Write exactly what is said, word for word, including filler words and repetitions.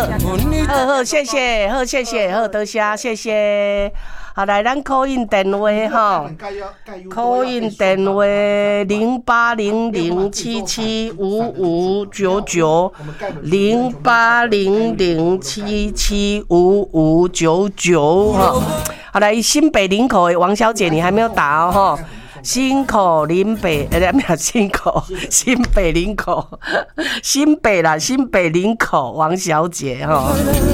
好好，谢谢，好谢谢，好多谢，谢谢。好，来咱call in电话哈，call in电话零八零零七七五五九九，零八零零七七五五九九哈。好，来新北林口的王小姐，你还没有打哦哈。新口林北，哎，没有新口，新北林口，新北啦，新北林口王小姐哈。